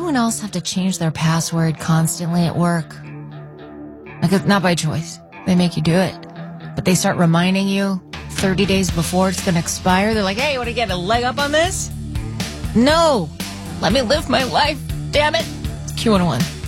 anyone else have to change their password constantly at work? Like, not by choice. They make you do it. But they start reminding you 30 days before it's going to expire. They're like, hey, you want to get a leg up on this? No. Let me live my life. Damn it. It's Q101.